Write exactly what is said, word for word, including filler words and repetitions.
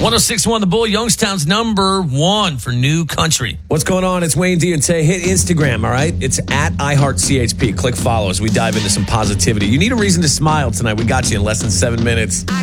oh six point one The Bull, Youngstown's number one for new country. What's going on? It's Wayne D and Tay. Hit Instagram, all right? It's at iHeartCHP. Click follow as we dive into some positivity. You need a reason to smile tonight. We got you in less than seven minutes.